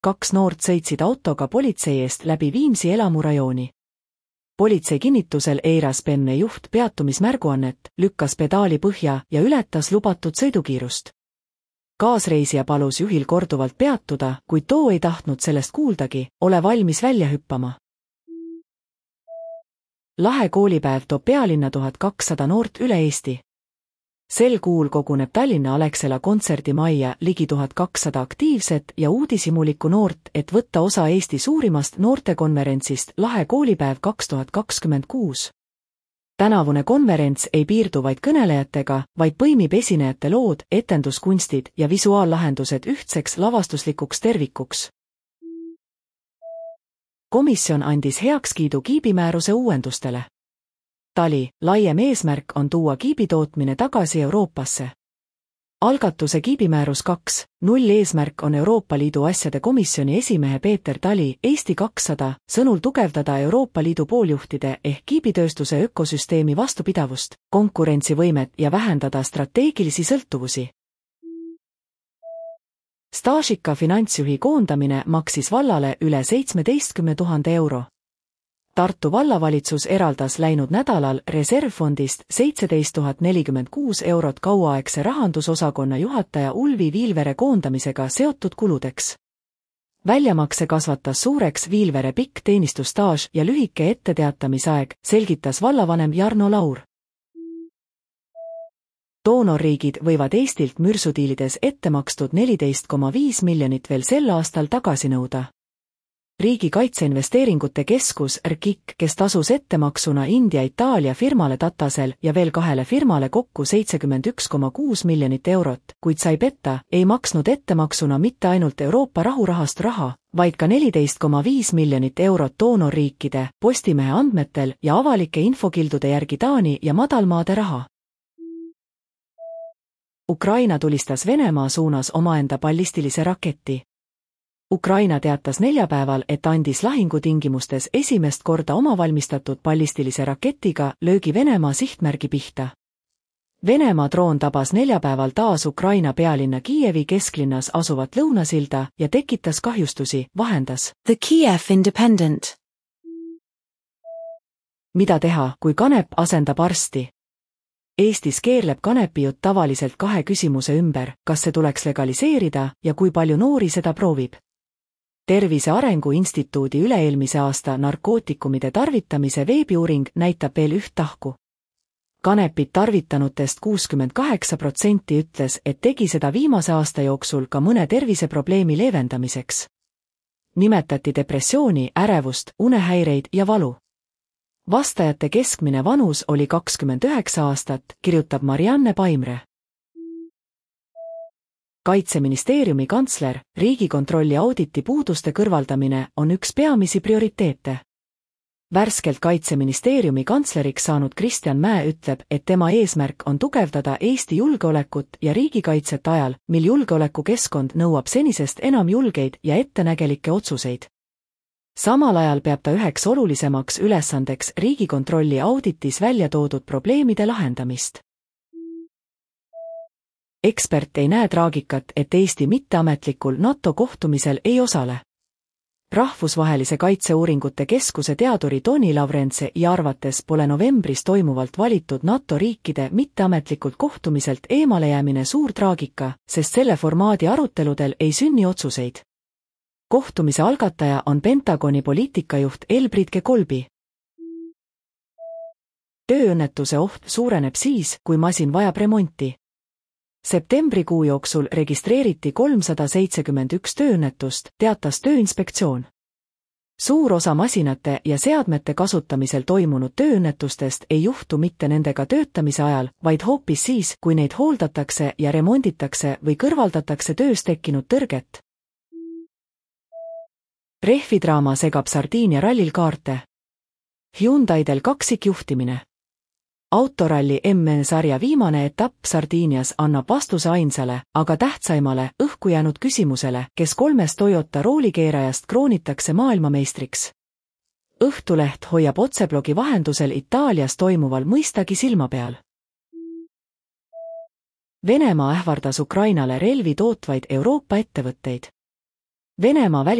2 noort sõitsid autoga politsei eest läbi Viimsi elamurajooni. Politsei kinnitusel eiras Penne juht peatumismärguannet, lükkas pedaali põhja ja ületas lubatud sõidukiirust. Kaasreisija palus juhil korduvalt peatuda, kuid too ei tahtnud sellest kuuldagi, ole valmis välja hüppama. Lahe koolipäev toob pealinna 1200 noort üle Eesti. Sel kuul koguneb Tallinna Alexela kontserdimajja ligi 1200 aktiivset ja uudishimulikku noort, et võtta osa Eesti suurimast noortekonverentsist Lahe koolipäev 2026. Tänavune konverents ei piirdu vaid kõnelejatega, vaid põimib esinejate lood, etenduskunstid ja visuaallahendused ühtseks lavastuslikuks tervikuks. Komisjon andis heakskiidu kiibimääruse uuendustele. Tali, laiem eesmärk on tuua kiibitootmine tagasi Euroopasse. Algatuse kiibimäärus 2.0 eesmärk on Euroopa Liidu asjade komisjoni esimehe Peeter Tali, Eesti 200, sõnul tugevdada Euroopa Liidu pooljuhtide ehk kiibitööstuse ökosüsteemi vastupidavust, konkurentsivõimet ja vähendada strateegilisi sõltuvusi. Staažika finantsjuhi koondamine maksis vallale üle 17 000 euro. Tartu vallavalitsus eraldas läinud nädalal reservfondist 17 046 eurot kauaaegse rahandusosakonna juhataja Ulvi Viilvere koondamisega seotud kuludeks. Väljamakse kasvatas suureks Viilvere pikk teenistusstaaž ja lühike etteteatamisaeg, selgitas vallavanem Jarno Laur. Doonorriigid võivad Eestilt mürsudiilides ette makstud 14,5 miljonit veel sel aastal tagasi nõuda. Riigi Kaitseinvesteeringute Keskus RKIK, kes tasus ettemaksuna India-Itaalia firmale Tatasel ja veel 2 firmale kokku 71,6 miljonit eurot, kuid sai petta, ei maksnud ettemaksuna mitte ainult Euroopa rahurahast raha, vaid ka 14,5 miljonit eurot doonorriikide, Postimehe andmetel ja avalike infokildude järgi Taani ja Madalmaade raha. Ukraina tulistas Venemaa suunas omaenda ballistilise raketi. Ukraina teatas neljapäeval, et andis lahingutingimustes esimest korda omavalmistatud ballistilise raketiga löögi Venemaa sihtmärgi pihta. Venemaa droon tabas neljapäeval taas Ukraina pealinna Kiievi kesklinnas asuvat lõunasilda ja tekitas kahjustusi, vahendas The Kiev Independent. Mida teha, kui kanep asendab arsti? Eestis keerleb kanepijutt tavaliselt 2 küsimuse ümber, kas see tuleks legaliseerida ja kui palju noori seda proovib. Tervise Arengu Instituudi üle-eelmise aasta narkootikumide tarvitamise veebiuuring näitab veel üht tahku. Kanepit tarvitanutest 68% ütles, et tegi seda viimase aasta jooksul ka mõne terviseprobleemi leevendamiseks. Nimetati depressiooni, ärevust, unehäireid ja valu. Vastajate keskmine vanus oli 29 aastat, kirjutab Marianne Paimre. Kaitseministeeriumi kantsler, Riigikontrolli auditi puuduste kõrvaldamine on üks peamisi prioriteete. Värskelt Kaitseministeeriumi kantsleriks saanud Kristjan Mäe ütleb, et tema eesmärk on tugevdada Eesti julgeolekut ja riigikaitset ajal, mil julgeolekukeskkond nõuab senisest enam julgeid ja ettenägelikke otsuseid. Samal ajal peab ta üheks olulisemaks ülesandeks Riigikontrolli auditis välja toodud probleemide lahendamist. Ekspert ei näe traagikat, et Eesti mitteametlikul NATO kohtumisel ei osale. Rahvusvahelise kaitseuuringute keskuse teaduri Toni Lavrentse ja arvates pole novembris toimuvalt valitud NATO riikide mitteametlikult kohtumiselt eemalejäämine suur traagika, sest selle formaadi aruteludel ei otsuseid. Kohtumise algataja on Pentagoni poliitikajuht Elbridge Colby. Tööõnnetuse oht suureneb siis, kui masin vajab remonti. Septembrikuu jooksul registreeriti 371 tööõnnetust, teatas Tööinspektsioon. Suur osa masinate ja seadmete kasutamisel toimunud tööõnnetustest ei juhtu mitte nendega töötamise ajal, vaid hoopis siis, kui neid hooldatakse ja remonditakse või kõrvaldatakse töös tekkinud tõrget. Rehvidraama segab Sardiinia rallil kaarte. Hyundaidel kaksikjuhtimine. Autoralli MM-sarja viimane etapp Sardiinias annab vastuse ainsale, aga tähtsaimale, õhku jäänud küsimusele, kes 3 Toyota roolikeerajast kroonitakse maailmameistriks. Õhtuleht hoiab otseblogi vahendusel Itaalias toimuval mõistagi silma peal. Venemaa ähvardas Ukrainale relvi tootvaid Euroopa ettevõtteid. Venemaa